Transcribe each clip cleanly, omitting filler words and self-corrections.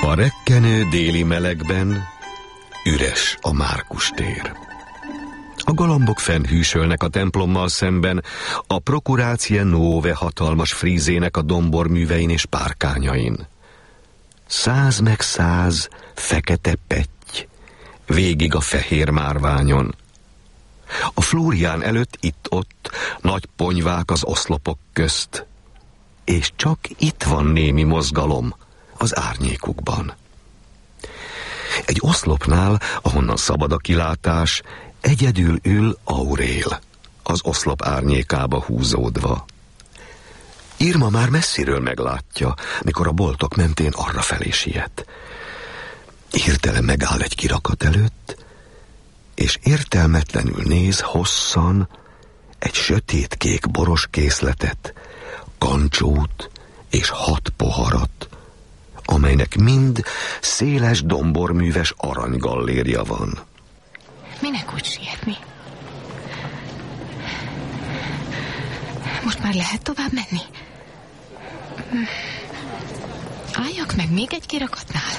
A rekkenő déli melegben üres a Márkus tér. A galambok fennhűsölnek a templommal szemben, a Procuratio Nuovae hatalmas frízének a domborművein és párkányain. 100 meg 100 fekete petty, végig a fehér márványon. A Flórián előtt itt-ott nagy ponyvák az oszlopok közt, és csak itt van némi mozgalom az árnyékukban. Egy oszlopnál, ahonnan szabad a kilátás, egyedül ül Aurél, az oszlop árnyékába húzódva. Irma már messziről meglátja, mikor a boltok mentén arrafelé siet. Hirtelen megáll egy kirakat előtt, és értelmetlenül néz hosszan egy sötétkék boros készletet, kancsót és 6 poharat, amelynek mind széles domborműves aranygallérja van. Minek úgy sietni? Most már lehet tovább menni? Álljak meg még egy kirakatnál?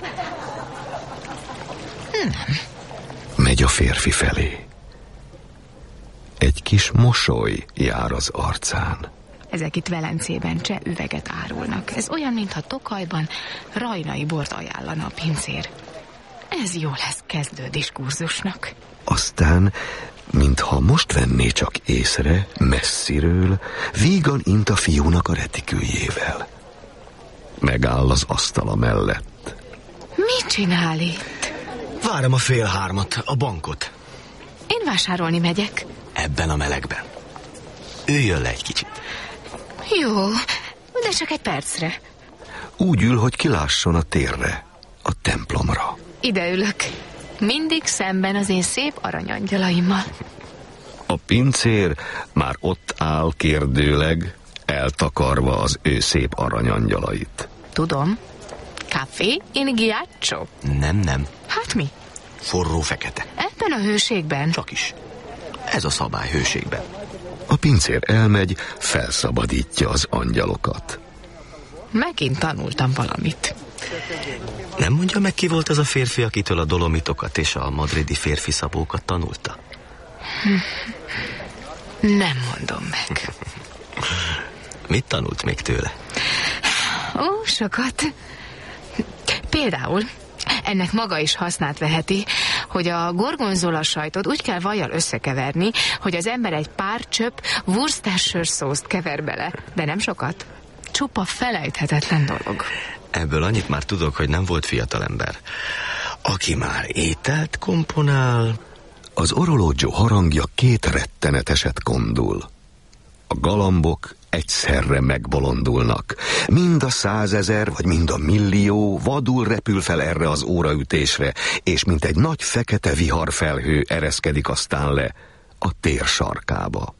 Nem. Megy a férfi felé. Egy kis mosoly jár az arcán. Ezek itt Velencében cseh üveget árulnak. Ez olyan, mintha Tokajban rajnai bort ajánlana a pincér. Ez jó lesz kezdő diskurzusnak. Aztán, mintha most venné csak észre, messziről, vígan int a fiúnak a retiküljével. Megáll az asztala mellett. Mit csinál itt? Várom a 2:30, a bankot. Én vásárolni megyek. Ebben a melegben. Üljön le egy kicsit. Jó, de csak egy percre. Úgy ül, hogy kilásson a térre, a templomra. Ide ülök. Mindig szemben az én szép aranyangyalaimmal. A pincér már ott áll kérdőleg, eltakarva az ő szép aranyangyalait. Tudom. Café in ghiaccio. Nem. Hát mi? Forró fekete. Ebben a hőségben? Csak is. Ez a szabály hőségben. A pincér elmegy, felszabadítja az angyalokat. Megint tanultam valamit. Nem mondja meg, ki volt az a férfi, akitől a dolomitokat és a madridi férfi szabókat tanulta? Nem mondom meg. Mit tanult még tőle? Ó, sokat. Például ennek maga is hasznát veheti, hogy a gorgonzola sajtot úgy kell vajjal összekeverni, hogy az ember egy pár csöpp Worcestershire szószt kever bele, de nem sokat. Csupa felejthetetlen dolog. Ebből annyit már tudok, hogy nem volt fiatalember, aki már ételt komponál. Az orolódzsó harangja 2 retteneteset kondul. A galambok egyszerre megbolondulnak. Mind a 100 000, vagy mind a millió vadul repül fel erre az óraütésre, és mint egy nagy fekete viharfelhő ereszkedik aztán le a tér sarkába.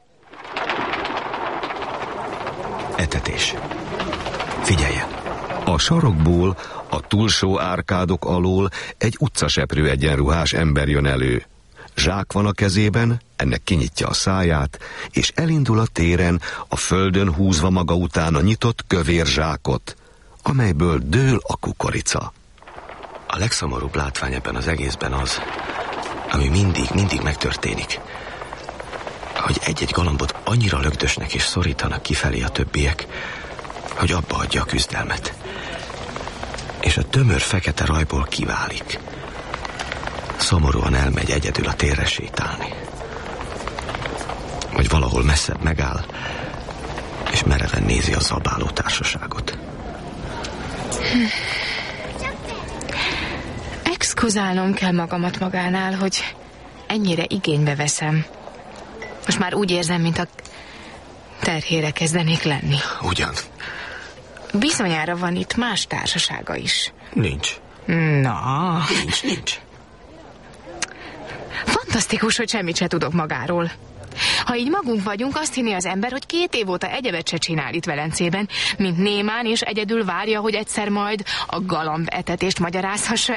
Etetés. Figyeljen! A sarokból, a túlsó árkádok alól egy utcaseprő egyenruhás ember jön elő. Zsák van a kezében, ennek kinyitja a száját, és elindul a téren, a földön húzva maga után a nyitott kövér zsákot, amelyből dől a kukorica. A legszomorúbb látvány ebben az egészben az, ami mindig megtörténik. Hogy egy-egy galambot annyira lögdösnek és szorítanak kifelé a többiek, hogy abba adja a küzdelmet. És a tömör fekete rajból kiválik. Szomorúan elmegy egyedül a térre sétálni. Vagy valahol messzebb megáll, és mereven nézi a zabáló társaságot. Exkuzálnom kell magamat magánál, hogy ennyire igénybe veszem. Most már úgy érzem, mint a terhére kezdenék lenni. Ugyan? Bizonyára van itt más társasága is. Nincs. Na. Nincs. Fantasztikus, hogy semmit se tudok magáról. Ha így magunk vagyunk, azt hinni az ember, hogy 2 év óta egyebet se csinál itt Velencében, mint némán, és egyedül várja, hogy egyszer majd a galamb etetést magyarázhassa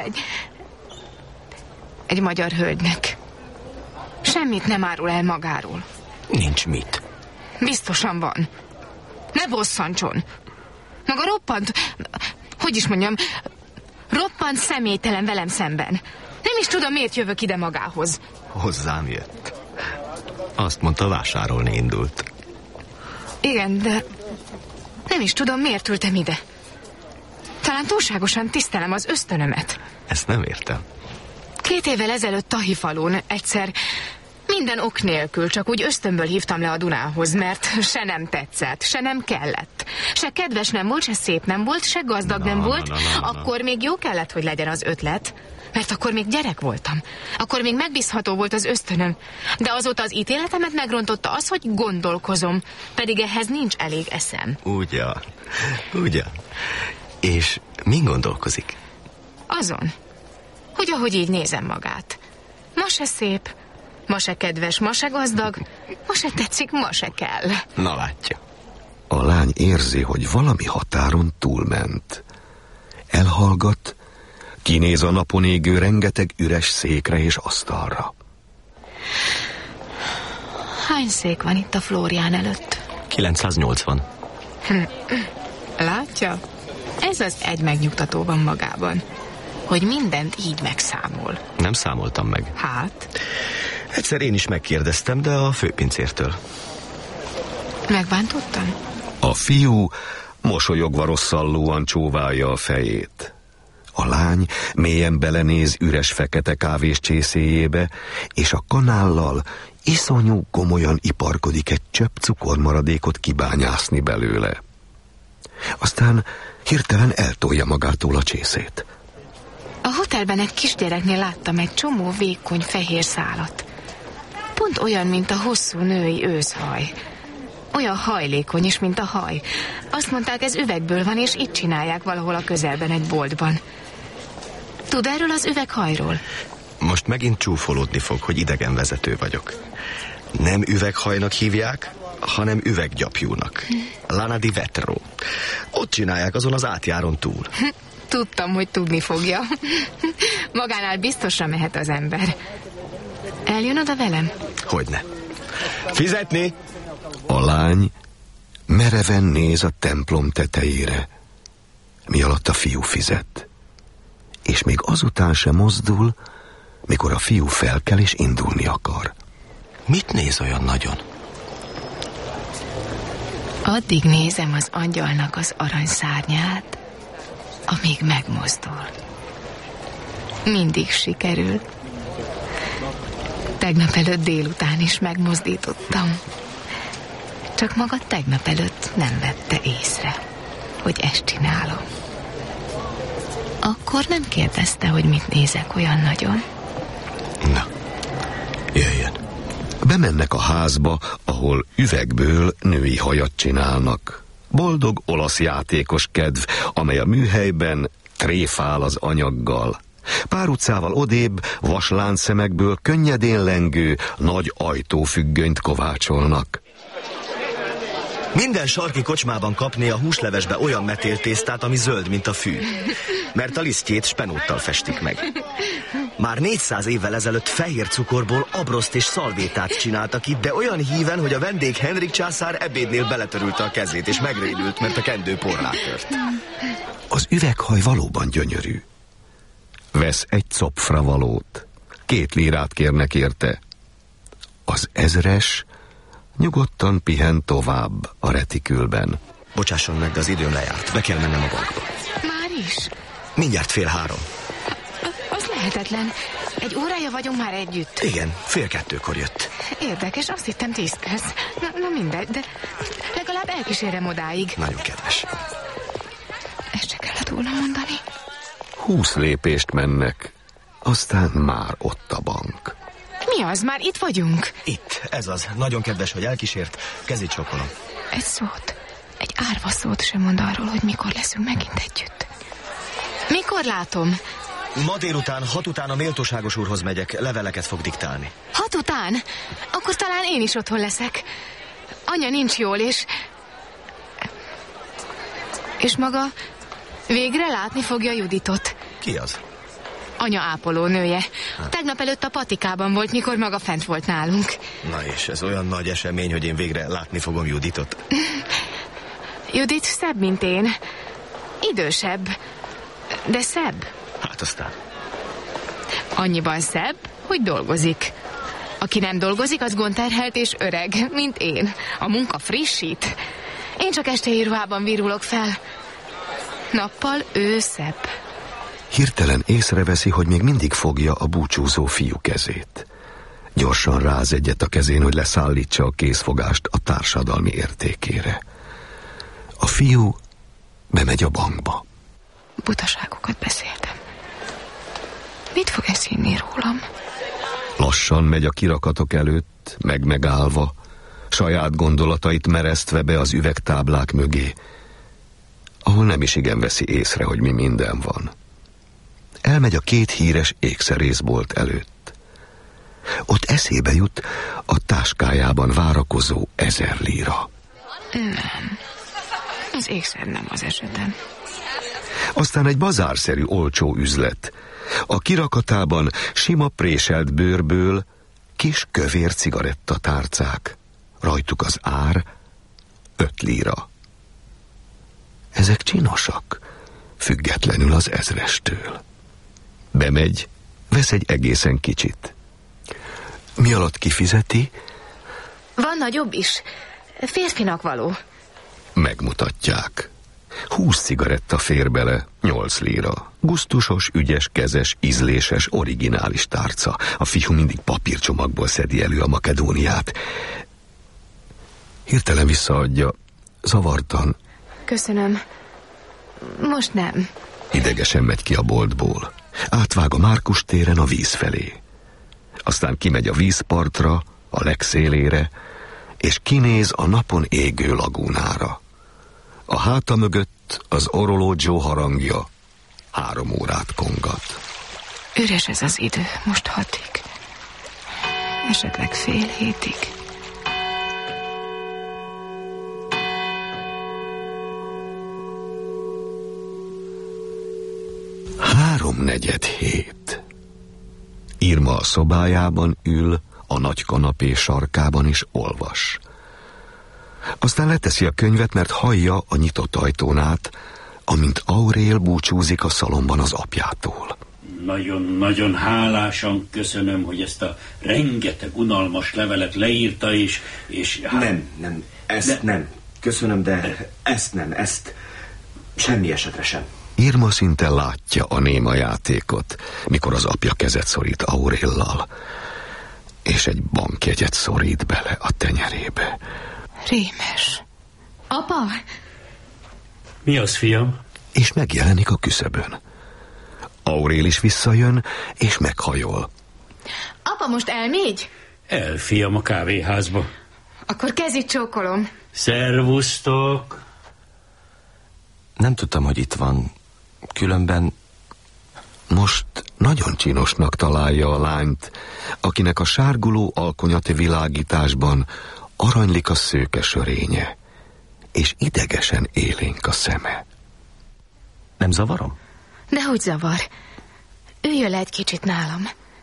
egy magyar hölgynek. Semmit nem árul el magáról. Nincs mit. Biztosan van. Ne bosszantson. Maga roppant, hogy is mondjam, Roppant személytelen velem szemben. Nem is tudom, miért jövök ide magához. Hozzám jött. Azt mondta, vásárolni indult. Igen, de nem is tudom, miért ültem ide. Talán túlságosan tisztelem az ösztönömet. Ezt nem értem. 2 évvel ezelőtt Tahifalun egyszer minden ok nélkül csak úgy ösztönből hívtam le a Dunához, mert se nem tetszett, se nem kellett. Se kedves nem volt, se szép nem volt, se gazdag nem volt. Akkor még jó kellett, hogy legyen az ötlet, mert akkor még gyerek voltam. Akkor még megbízható volt az ösztönöm. De azóta az ítéletemet megrontotta az, hogy gondolkozom, pedig ehhez nincs elég eszem. Ugyan. És min gondolkozik? Azon, hogy ahogy így nézem magát. Ma se szép, ma se kedves, ma se gazdag, ma se tetszik, ma se kell. Na látja. A lány érzi, hogy valami határon túlment. Elhallgat, kinéz a napon égő rengeteg üres székre és asztalra. Hány szék van itt a Flórián előtt? 980. Látja? Ez az egy megnyugtató van magában, hogy mindent így megszámol. Nem számoltam meg. Hát? Egyszer én is megkérdeztem, de a főpincértől. Megbántottam? A fiú mosolyogva rosszallóan csóválja a fejét. A lány mélyen belenéz üres fekete kávés csészéjébe, és a kanállal iszonyú komolyan iparkodik egy csepp cukormaradékot kibányászni belőle. Aztán hirtelen eltolja magától a csészét. A hotelben egy kisgyereknél láttam egy csomó vékony fehér szálat. Pont olyan, mint a hosszú női őszhaj. Olyan hajlékony is, mint a haj. Azt mondták, ez üvegből van, és itt csinálják valahol a közelben egy boltban. Tud erről az üveghajról? Most megint csúfolódni fog, hogy idegenvezető vagyok. Nem üveghajnak hívják, hanem üveggyapjúnak. Lana di Vetro. Ott csinálják azon az átjáron túl. Tudtam, hogy tudni fogja. Magánál biztosra mehet az ember. Eljön oda velem? Hogyne. Fizetni? A lány mereven néz a templom tetejére, mi alatt a fiú fizet. És még azután sem mozdul, mikor a fiú felkel és indulni akar. Mit néz olyan nagyon? Addig nézem az angyalnak az aranyszárnyát, amíg megmozdul. Mindig sikerül. Tegnap előtt délután is megmozdítottam. Csak maga tegnap előtt nem vette észre, hogy ezt csinálom. Akkor nem kérdezte, hogy mit nézek olyan nagyon. Na, jöjjön. Bemennek a házba, ahol üvegből női hajat csinálnak. Boldog olasz játékos kedv, amely a műhelyben tréfál az anyaggal. Pár utcával odébb vasláncszemekből könnyedén lengő nagy ajtófüggönyt kovácsolnak. Minden sarki kocsmában kapné a húslevesbe olyan metéltésztát, ami zöld, mint a fű. Mert a lisztjét spenóttal festik meg. Már 400 évvel ezelőtt fehér cukorból abroszt és szalvétát csináltak itt, de olyan híven, hogy a vendég Henrik császár ebédnél beletörülte a kezét, és megrédült, mert a kendő porrá tört. Az üveghaj valóban gyönyörű. Vesz egy copfra valót. 2 lírát kérnek érte. Az ezres nyugodtan pihen tovább a retikülben. Bocsásson meg, de az időm lejárt. Be kell mennem a bankba. Már is? Mindjárt 1:30. Az lehetetlen. Egy órája vagyunk már együtt. Igen, 1:30-kor jött. Érdekes, azt hittem 10 perc. Na mindegy, de legalább elkísérem odáig. Nagyon kedves. Ezt se kellett volna mondani. 20 lépést mennek, aztán már ott a bank. Mi az? Már itt vagyunk? Itt, ez az. Nagyon kedves, hogy elkísért. Kezét csókolom. Egy szót, egy árva szót sem mond arról, hogy mikor leszünk megint együtt. Mikor látom? Ma délután 6 után a méltóságos úrhoz megyek, leveleket fog diktálni. 6 után? Akkor talán én is otthon leszek. Anya nincs jól, és maga végre látni fogja Juditot. Ki az? Anya ápolónője. Tegnap előtt a patikában volt, mikor maga fent volt nálunk. Na és ez olyan nagy esemény, hogy én végre látni fogom Juditot. Judit szebb, mint én. Idősebb, de szebb. hát aztán? Annyiban szebb, hogy dolgozik. Aki nem dolgozik, az gondterhelt és öreg, mint én. A munka frissít. Én csak estei ruhában virulok fel. Nappal ő szebb. Hirtelen észreveszi, hogy még mindig fogja a búcsúzó fiú kezét. Gyorsan ráz egyet a kezén, hogy leszállítsa a készfogást a társadalmi értékére. A fiú bemegy a bankba. Butaságokat beszéltem. Mit fog ez hinni rólam? Lassan megy a kirakatok előtt, megállva, saját gondolatait meresztve be az üvegtáblák mögé, ahol nem is igen veszi észre, hogy mi minden van. Elmegy a 2 híres ékszerészbolt előtt. Ott eszébe jut a táskájában várakozó 1000 líra. Nem. Az ékszer nem az esetem. Aztán egy bazárszerű olcsó üzlet. A kirakatában sima préselt bőrből kis kövér cigarettatárcák. Rajtuk az ár 5 líra. Ezek csinosak, függetlenül az 1000-estől. Bemegy, vesz egy egészen kicsit. Mi alatt kifizeti? Van nagyobb is. Férfinak való. Megmutatják. 20 cigaretta fér bele, 8 líra. Gusztusos, ügyes, kezes, ízléses, originális tárca. A fiú mindig papírcsomagból szedi elő a makedóniát. Hirtelen visszaadja, zavartan. Köszönöm. Most nem. Idegesen megy ki a boltból. Átvág a Márkus téren a víz felé. Aztán kimegy a vízpartra, a legszélére, és kinéz a napon égő lagúnára. A háta mögött az orolódzsó harangja 3 órát kongat. Üres ez az idő, most 6-ig. Esetleg fél hétig. Háromnegyed hét. Irma a szobájában ül, a nagy kanapé sarkában is olvas. Aztán leteszi a könyvet, mert hallja a nyitott ajtón át, amint Aurél búcsúzik a szalomban az apjától. Nagyon-nagyon hálásan köszönöm, hogy ezt a rengeteg unalmas levelet leírta, és Nem, ezt nem. Köszönöm, de ezt semmi esetre sem. Irma szinte látja a néma játékot, mikor az apja kezet szorít Auréllal, és egy bankjegyet szorít bele a tenyerébe. Rémes. Apa! Mi az, fiam? És megjelenik a küszöbön. Aurél is visszajön, és meghajol. Apa, most elmégy? El, fiam, a kávéházba. Akkor kezit csókolom. Szervusztok! Nem tudtam, hogy itt van. Különben... Most nagyon csinosnak találja a lányt, akinek a sárguló alkonyati világításban aranylik a szőke sörénye, és idegesen élénk a szeme. Nem zavarom? Dehogy zavar. Üljön le egy kicsit nálam.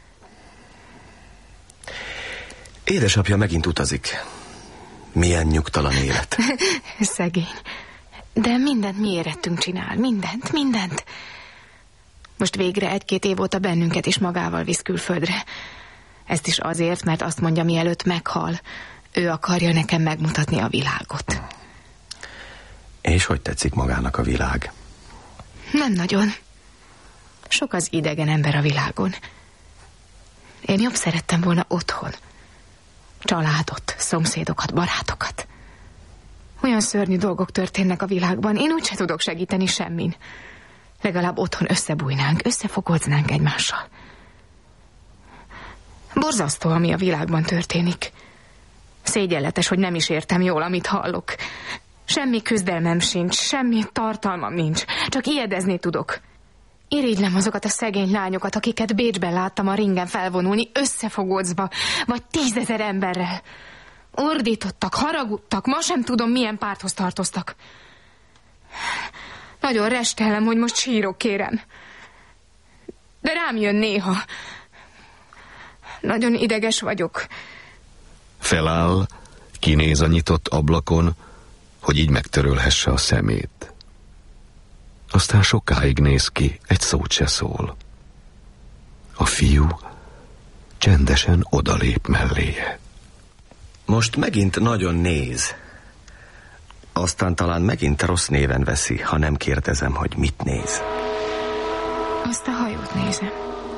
Édesapja megint utazik. Milyen nyugtalan élet. Szegény. De mindent mi érettünk csinál. Mindent. Most végre 1-2 év óta bennünket is magával visz külföldre. Ezt is azért, mert azt mondja, mielőtt meghal. Ő akarja nekem megmutatni a világot. És hogy tetszik magának a világ? Nem nagyon. Sok az idegen ember a világon. Én jobb szerettem volna otthon. Családot, szomszédokat, barátokat. Olyan szörnyű dolgok történnek a világban, én úgyse tudok segíteni semmin. Legalább otthon összebújnánk, összefogódznánk egymással. Borzasztó, ami a világban történik. Szégyenletes, hogy nem is értem jól, amit hallok. Semmi küzdelmem sincs, semmi tartalmam nincs. Csak ijedezni tudok. Irigylem azokat a szegény lányokat, akiket Bécsben láttam a ringen felvonulni, összefogódzva, vagy 10 000 emberrel. Ordítottak, haragudtak, ma sem tudom, milyen párthoz tartoztak. Nagyon restellem, hogy most sírok, kérem. De rám jön néha. Nagyon ideges vagyok. Feláll, kinéz a nyitott ablakon, hogy így megtörölhesse a szemét. Aztán sokáig néz ki, egy szót se szól. A fiú csendesen odalép melléje. Most megint nagyon néz. Aztán talán megint rossz néven veszi, ha nem kérdezem, hogy mit néz. Azt a hajót nézem.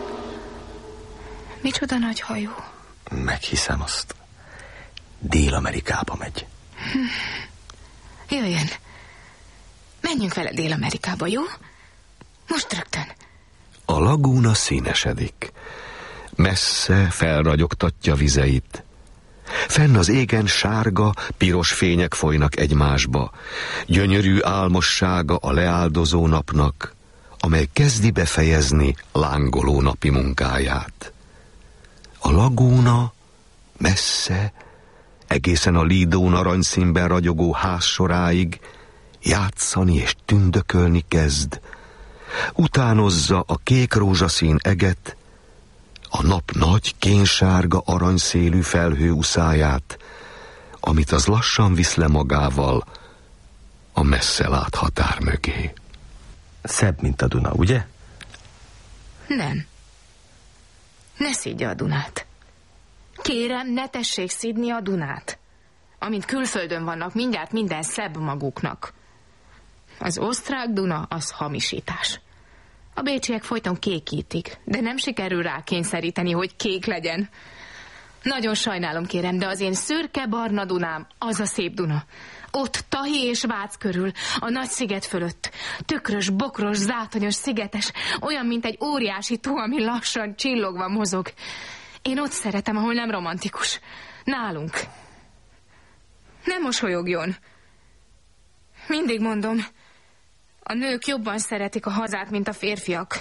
Micsoda nagy hajó. Meghiszem azt. Dél-Amerikába megy. Jöjjön. Menjünk vele Dél-Amerikába, jó? Most rögtön. A lagúna színesedik. Messze felragyogtatja vizeit. Fenn az égen sárga, piros fények folynak egymásba. Gyönyörű álmossága a leáldozó napnak, amely kezdi befejezni lángoló napi munkáját. A lagúna messze, egészen a Lidón aranyszínben ragyogó házsoráig játszani és tündökölni kezd. Utánozza a kék rózsaszín eget, a nap nagy, kénsárga, aranyszélű felhőuszáját, amit az lassan visz le magával a messze lát határ mögé. Szebb, mint a Duna, ugye? Nem. Ne szidja a Dunát. Kérem, ne tessék szidni a Dunát. Amint külföldön vannak, mindjárt minden szebb maguknak. Az osztrák Duna az hamisítás. A bécsiek folyton kékítik, de nem sikerül rá kényszeríteni, hogy kék legyen. Nagyon sajnálom, kérem, de az én szürke-barna Dunám az a szép Duna. Ott Tahi és Vác körül, a nagy sziget fölött. Tükrös, bokros, zátonyos, szigetes, olyan, mint egy óriási tó, ami lassan csillogva mozog. Én ott szeretem, ahol nem romantikus. Nálunk. Ne mosolyogjon. Mindig mondom, a nők jobban szeretik a hazát, mint a férfiak.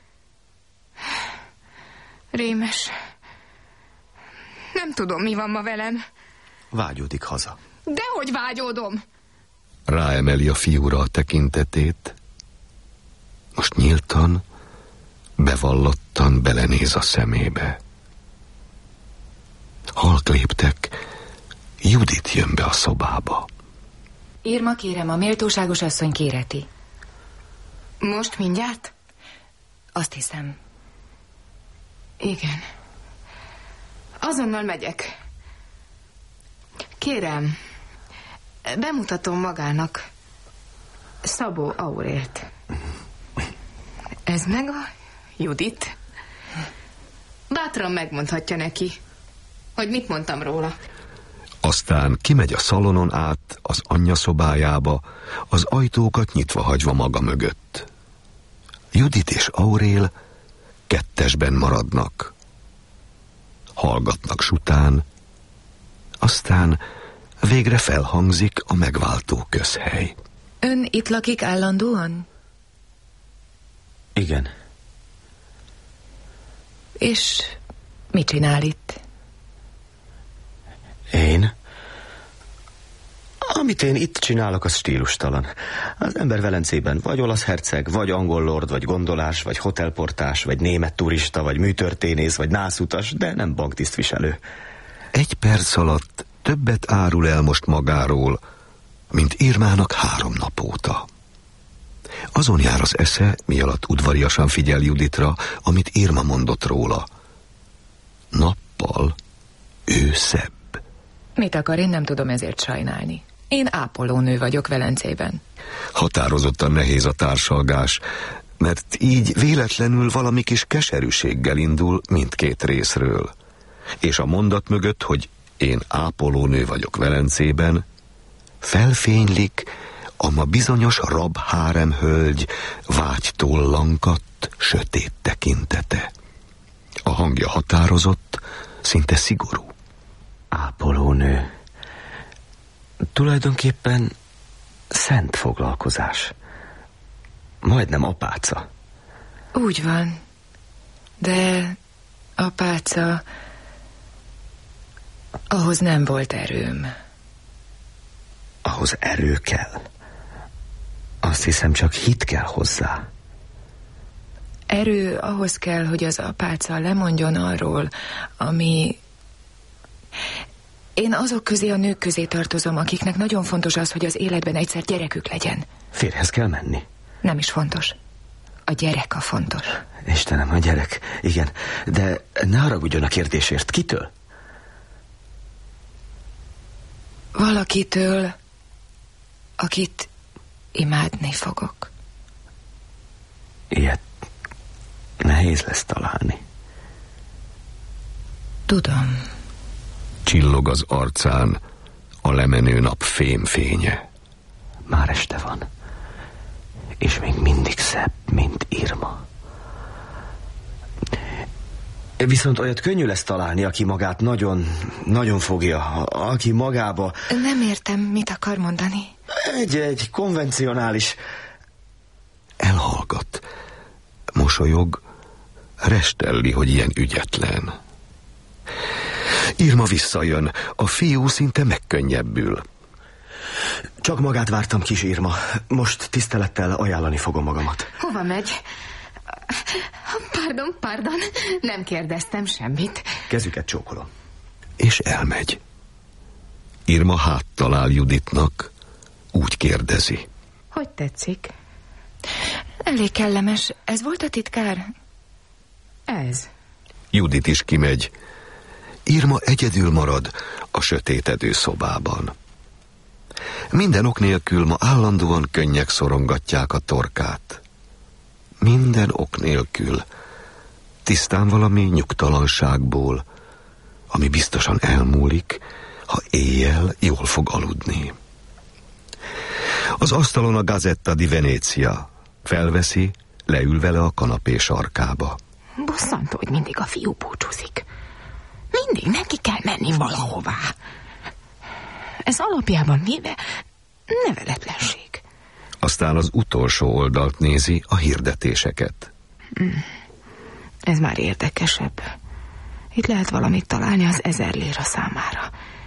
Rémes. Nem tudom, mi van ma velem. Vágyódik haza. Dehogy vágyódom! Ráemeli a fiúra a tekintetét. Most nyíltan, bevallottan belenéz a szemébe. Halk léptek, Judit jön be a szobába. Irma, kérem, a méltóságos asszony kéreti. Most mindjárt? Azt hiszem. Igen. Azonnal megyek. Kérem, bemutatom magának Szabó Aurélt. Ez meg a Judit. Bátran megmondhatja neki, hogy mit mondtam róla. Aztán kimegy a szalonon át az anyja szobájába, az ajtókat nyitva hagyva maga mögött. Judit és Aurél kettesben maradnak. Hallgatnak sután, aztán végre felhangzik a megváltó közhely. Ön itt lakik állandóan? Igen. És mit csinál itt? Én? Amit én itt csinálok, az stílustalan. Az ember Velencében vagy olasz herceg, vagy angol lord, vagy gondolás, vagy hotelportás, vagy német turista, vagy műtörténész, vagy nászutas, de nem banktisztviselő. Egy perc alatt többet árul el most magáról, mint Irmának 3 nap óta. Azon jár az esze, mi alatt udvariasan figyel Juditra, amit Irma mondott róla. Nappal ő szebb. Mit akar, én nem tudom ezért sajnálni. Én ápolónő vagyok Velencében. Határozottan nehéz a társalgás, mert így véletlenül valami kis keserűséggel indul mindkét részről. És a mondat mögött, hogy én ápolónő vagyok Velencében, felfénylik a ma bizonyos rabháremhölgy vágytól lankadt, sötét tekintete. A hangja határozott, szinte szigorú. Ápolónő. Tulajdonképpen szent foglalkozás. Majdnem apáca. Úgy van, de apáca, ahhoz nem volt erőm. Ahhoz erő kell. Azt hiszem, csak hit kell hozzá. Erő ahhoz kell, hogy az apáca lemondjon arról, ami... Én azok közé, a nők közé tartozom, akiknek nagyon fontos az, hogy az életben egyszer gyerekük legyen. Férjhez kell menni. Nem is fontos. A gyerek a fontos. És Istenem, a gyerek. Igen, de ne haragudjon a kérdésért. Kitől? Valakitől, akit imádni fogok. Ilyet nehéz lesz találni. Tudom. Csillog az arcán a lemenő nap fémfénye. Már este van, és még mindig szebb, mint Irma. Viszont olyat könnyű lesz találni, aki magát nagyon fogja, aki magába... Nem értem, mit akar mondani. Egy konvencionális... Elhallgat, mosolyog, restelli, hogy ilyen ügyetlen. Irma visszajön, a fiú szinte megkönnyebbül. Csak magát vártam, kis Irma. Most tisztelettel ajánlani fogom magamat. Hova megy? Pardon, nem kérdeztem semmit. Kezüket csókolom. És elmegy. Irma háttal áll Juditnak, úgy kérdezi. Hogy tetszik? Elég kellemes. Ez volt a titkár? Ez. Judit is kimegy. Irma egyedül marad a sötétedő szobában. Minden ok nélkül ma állandóan könnyek szorongatják a torkát. Minden ok nélkül. Tisztán valami nyugtalanságból, ami biztosan elmúlik, ha éjjel jól fog aludni. Az asztalon a Gazzetta di Venezia. Felveszi, leül vele a kanapé sarkába. Bosszantó, hogy mindig a fiú búcsúzik. Mindig neki kell menni valahová. Ez alapjában véve neveletlenség. Aztán az utolsó oldalt nézi, a hirdetéseket. Ez már érdekesebb. Itt lehet valamit találni az 1000 lira számára.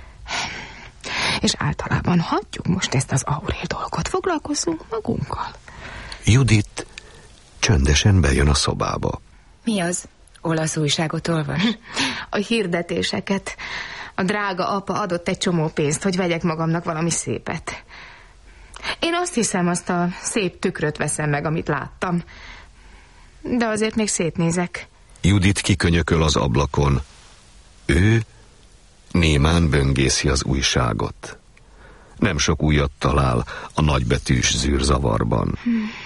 És általában hagyjuk most ezt az Aurél dolgot. Foglalkozzunk magunkkal. Judit csöndesen bejön a szobába. Mi az? Olasz újságot olvas? A hirdetéseket. A drága apa adott egy csomó pénzt, hogy vegyek magamnak valami szépet. Én azt hiszem, azt a szép tükröt veszem meg, amit láttam. De azért még szétnézek. Judit kikönyököl az ablakon. Ő némán böngészi az újságot. Nem sok újat talál a nagybetűs zűrzavarban.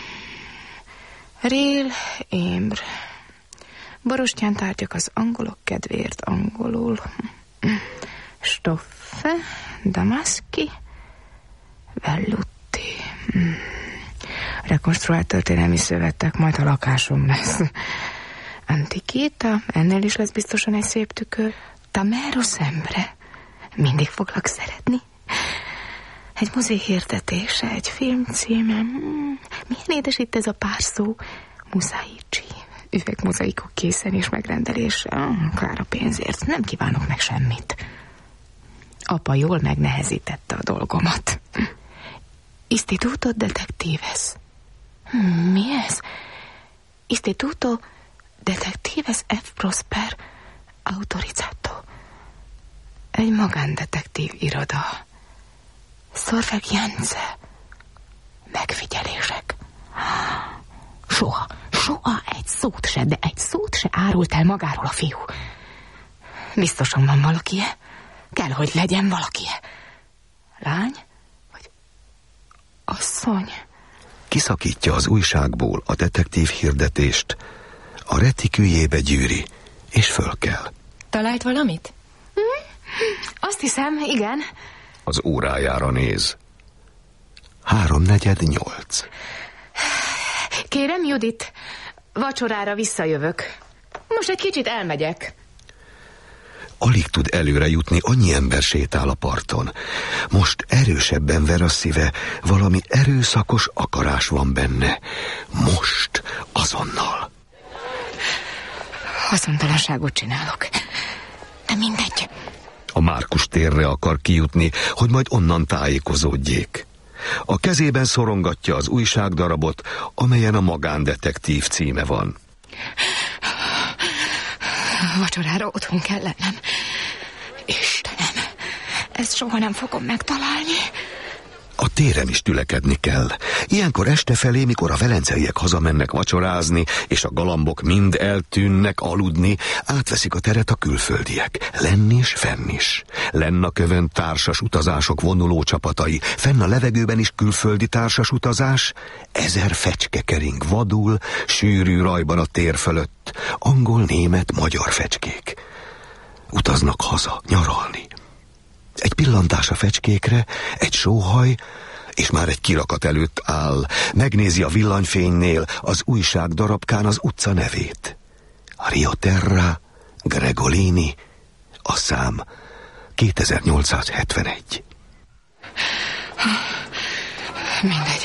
Rél, Émr. Borostyán tárgyak az angolok kedvéért angolul. Stoffe, Damaszki, Vellutti. Rekonstruált történelmi szövetek, majd a lakásom lesz. Antikita, ennél is lesz biztosan egy szép tükör. Tamero Szembre. Mindig foglak szeretni. Egy mozi hirdetése, egy film címe. Milyen édes itt ez a pár szó. Musaichi. Üvegmozaikok készen és megrendelése. Kár a pénzért. Nem kívánok meg semmit. Apa jól megnehezítette a dolgomat. Istituto Detectives. Mi ez? Istituto Detectives F. Prosper Autorizzato. Egy magándetektív iroda. Sorveglianze. Megfigyelések. Soha egy szót se, de egy szót se árult el magáról a fiú. Biztosan van valakie. Kell, hogy legyen valakie. Lány? Vagy asszony? Kiszakítja az újságból a detektív hirdetést, a retiküljébe gyűri, és fölkel. Talált valamit? Azt hiszem, igen. Az órájára néz. 7:45. Kérem, Judit, vacsorára visszajövök. Most egy kicsit elmegyek. Alig tud előre jutni, annyi ember sétál a parton. Most erősebben ver a szíve, valami erőszakos akarás van benne. Most, azonnal. Haszontalanságot csinálok. De mindegy. A Márkus térre akar kijutni, hogy majd onnan tájékozódjék. A kezében szorongatja az újságdarabot, amelyen a magándetektív címe van. Vacsorára otthon kell lennem. Istenem, ezt soha nem fogom megtalálni. A téren is tülekedni kell. Ilyenkor este felé, mikor a velenceiek hazamennek vacsorázni, és a galambok mind eltűnnek aludni, átveszik a teret a külföldiek. Lenn is, fenn is. Lenn a kövön társas utazások vonuló csapatai, fenn a levegőben is külföldi társas utazás. 1000 fecske kering vadul, sűrű rajban a tér fölött. Angol, német, magyar fecskék. Utaznak haza, nyaralni. Egy pillantás a fecskékre, egy sóhaj, és már egy kirakat előtt áll. Megnézi a villanyfénynél az újság darabkán az utca nevét. Rio Terra, Gregolini, a szám 2871. Mindegy.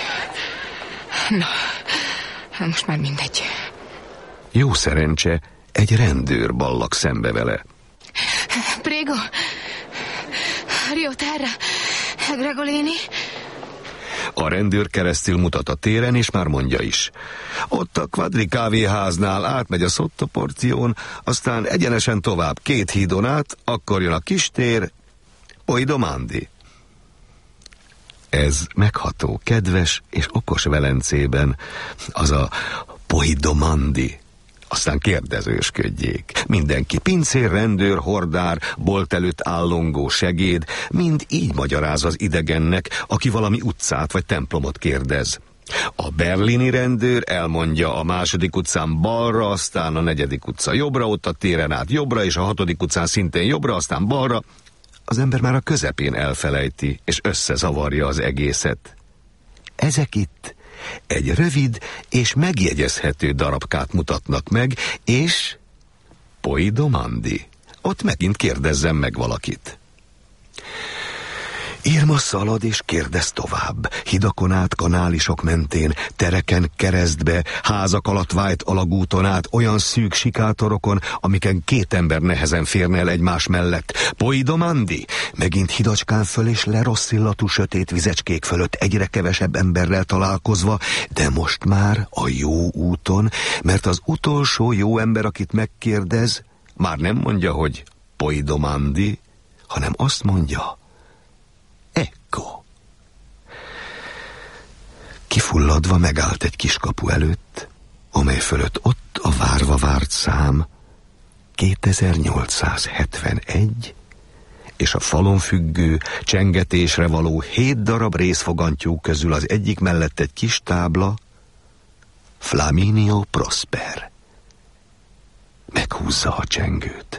Na, most már mindegy. Jó szerencse, egy rendőr ballag szembe vele. Prego, Rio Terra, Gregolini. A rendőr keresztül mutat a téren, és már mondja is. Ott a Quadri kávéháznál átmegy a Sottoporción, aztán egyenesen tovább 2 hídon át, akkor jön a kistér, Poi Domandi. Ez megható, kedves és okos Velencében, az a Poi Domandi. Aztán kérdezősködjék. Mindenki, pincér, rendőr, hordár, bolt előtt állongó segéd, mind így magyaráz az idegennek, aki valami utcát vagy templomot kérdez. A berlini rendőr elmondja a 2. utcán balra, aztán a 4. utca jobbra, ott a téren át jobbra, és a 6. utcán szintén jobbra, aztán balra. Az ember már a közepén elfelejti, és összezavarja az egészet. Ezek itt egy rövid és megjegyezhető darabkát mutatnak meg, és Poi Domandi. Ott megint kérdezzem meg valakit. Irma szalad és kérdez tovább. Hidakon át, kanálisok mentén, tereken keresztbe, házak alatt vájt alagúton át, olyan szűk sikátorokon, amiken 2 ember nehezen férne el egymás mellett. Poi Domandi! Megint hidacskán föl és le rossz illatú sötét vizecskék fölött egyre kevesebb emberrel találkozva, de most már a jó úton, mert az utolsó jó ember, akit megkérdez, már nem mondja, hogy Poi Domandi, hanem azt mondja, Ecco. Kifulladva megállt egy kiskapu előtt, amely fölött ott a várva várt szám 2871, és a falon függő, csengetésre való 7 darab részfogantyú közül az egyik mellett egy kis tábla, Flaminio Prosper. Meghúzza a csengőt.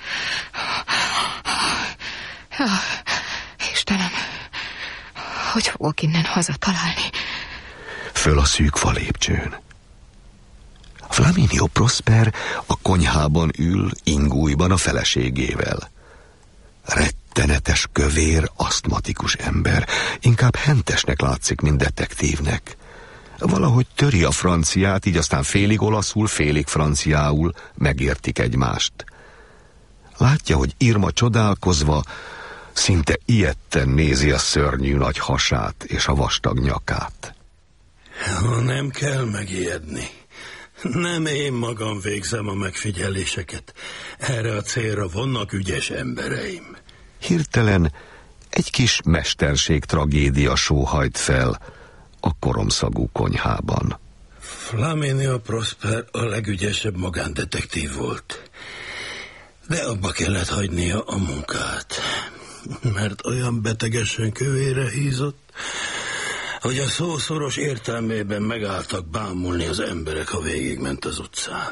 Istenem, hogy fogok innen hazatalálni? Föl a szűk falépcsőn. Flaminio Prosper a konyhában ül, ingújban a feleségével. Rettenetes, kövér, asztmatikus ember. Inkább hentesnek látszik, mint detektívnek. Valahogy töri a franciát, így aztán félig olaszul, félig franciául megértik egymást. Látja, hogy Irma csodálkozva szinte ijedten nézi a szörnyű nagy hasát és a vastag nyakát. Nem kell megijedni. Nem én magam végzem a megfigyeléseket. Erre a célra vannak ügyes embereim. Hirtelen egy kis mesterség tragédia sóhajt fel a koromszagú konyhában. Flaminio Prosper a legügyesebb magándetektív volt. De abba kellett hagynia a munkát, mert olyan betegesen kövére hízott, hogy a szó szoros értelmében megálltak bámulni az emberek, ha végigment az utcán.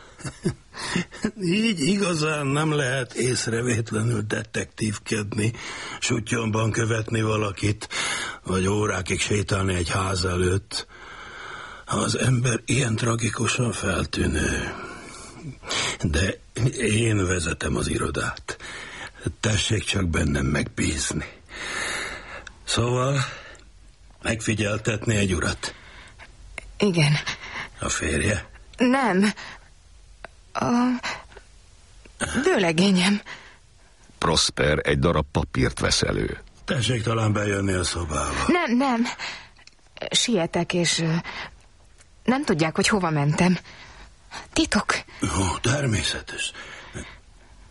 Így igazán nem lehet észrevétlenül detektívkedni, suttyomban követni valakit, vagy órákig sétálni egy ház előtt, ha az ember ilyen tragikusan feltűnő. De én vezetem az irodát. Tessék csak bennem megbízni. Szóval megfigyeltetni egy urat? Igen. A férje? Nem. A vőlegényem. Prosper egy darab papírt vesz elő. Tessék talán bejönni a szobába. Nem. Sietek, és nem tudják, hogy hova mentem. Titok. Ó, természetes.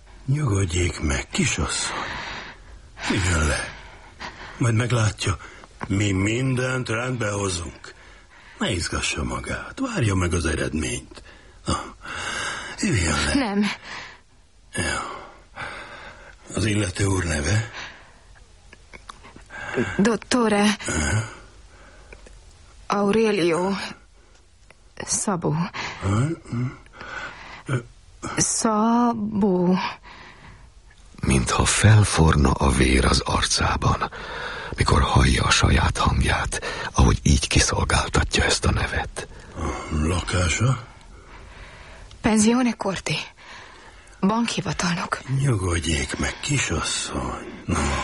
Nyugodjék meg, kisasszony. Jön le. Majd meglátja, Mi mindent rendbe hozunk. Ne izgassa magát, várja meg az eredményt. Üljön le. Nem. Ja. Az illető úr neve? Dottore Aurelio Szabó. Szabó. Mintha felforna a vér az arcában, mikor hallja a saját hangját, ahogy így kiszolgáltatja ezt a nevet. A lakása? Penzione Corti. Bankhivatalnok. Nyugodjék meg, kisasszony.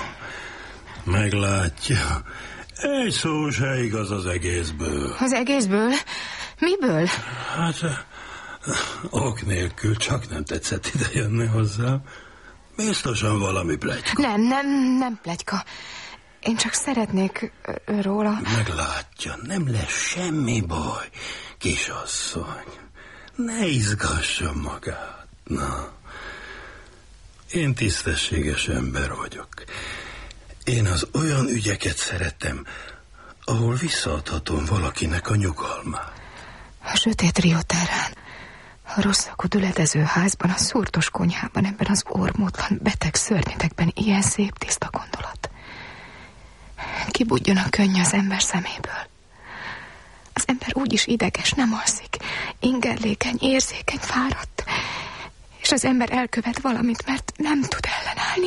Meglátja. Egy szó se igaz az egészből. Az egészből? Miből? Hát, ok nélkül, csak nem tetszett ide jönni hozzám. Biztosan valami pletyka. Nem pletyka. Én csak szeretnék róla... Meglátja, nem lesz semmi baj, kisasszony. Ne izgassa magát. Na, én tisztességes ember vagyok. Én az olyan ügyeket szeretem, ahol visszaadhatom valakinek a nyugalmát. A sötét Rio terrán, a rosszakú düledező házban, a szúrtos konyhában, ebben az ormótlan beteg szörnyetekben ilyen szép tiszta gondolat. Kibudjon a könny az ember szeméből. Az ember úgyis ideges, nem alszik, ingerlékeny, érzékeny, fáradt, és az ember elkövet valamit, mert nem tud ellenállni.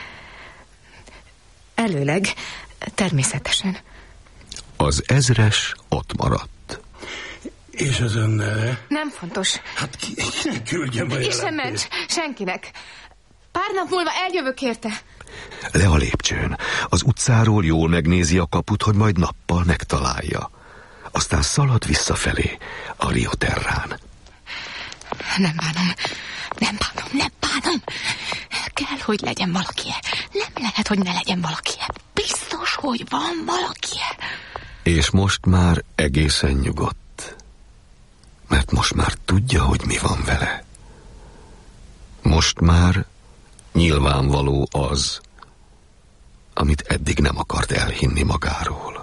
Előleg, természetesen. Az ezres ott maradt. És az ön neve? Nem fontos. Hát kinek küldjem a jelentést? Ki sem ments, senkinek. Pár nap múlva eljövök érte. Le a lépcsőn. Az utcáról jól megnézi a kaput, hogy majd nappal megtalálja. Aztán szalad visszafelé a Rio terrán. Nem bánom. Kell, hogy legyen valakie. Nem lehet, hogy ne legyen valakie. Biztos, hogy van valakie. És most már egészen nyugodt. Mert most már tudja, hogy mi van vele. Most már nyilvánvaló az, amit eddig nem akart elhinni magáról.